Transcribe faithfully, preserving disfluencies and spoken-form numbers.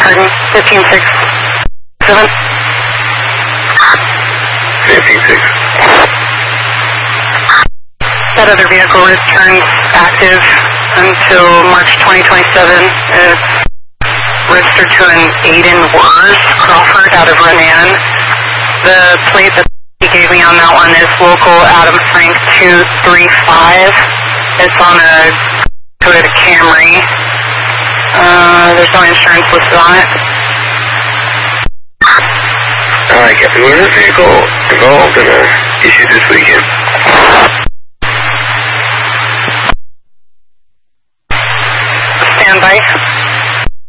pardon, fifteen six seven. fifteen six. That other vehicle returns active until March twenty twenty-seven. It's registered to an Aiden Wars Crawford out of Renan. The plate that he gave me on that one is local Adam Frank two three five. It's on a Toyota Camry. Uh, there's no insurance listed on it. Alright, Captain, was this vehicle involved in an issue this weekend? Stand by.